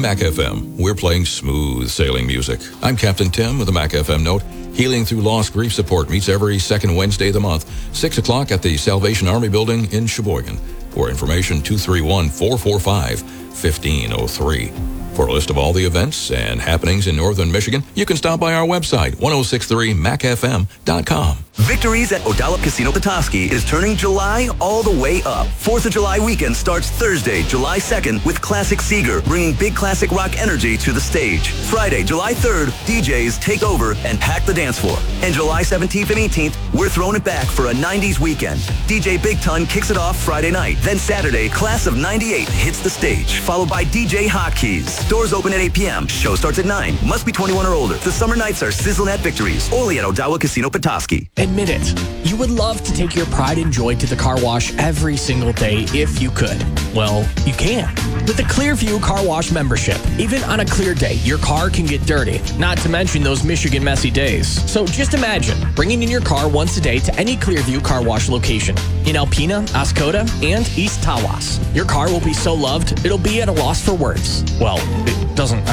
Mac FM. We're playing smooth sailing music. I'm Captain Tim with the Mac FM Note. Healing Through Lost Grief Support meets every second Wednesday of the month, 6 o'clock at the Salvation Army Building in Sheboygan. For information, 231-445-1503. For a list of all the events and happenings in northern Michigan, you can stop by our website, 1063macfm.com. Victories at O'Dollop Casino Petoskey is turning July all the way up. 4th of July weekend starts Thursday, July 2nd with Classic Seeger, bringing big classic rock energy to the stage. Friday, July 3rd, DJs take over and pack the dance floor. And July 17th and 18th, we're throwing it back for a 90s weekend. DJ Big Ton kicks it off Friday night. Then Saturday, Class of 98 hits the stage, followed by DJ Hotkeys. Doors open at 8 p.m. Show starts at 9. Must be 21 or older. The summer nights are sizzling at Victories, only at O'Dollop Casino Petoskey. Admit it, you would love to take your pride and joy to the car wash every single day if you could. Well, you can. With the Clearview Car Wash membership, even on a clear day, your car can get dirty, not to mention those Michigan messy days. So just imagine bringing in your car once a day to any Clearview Car Wash location in Alpena, Oscoda, and East Tawas. Your car will be so loved, it'll be at a loss for words. Well, it doesn't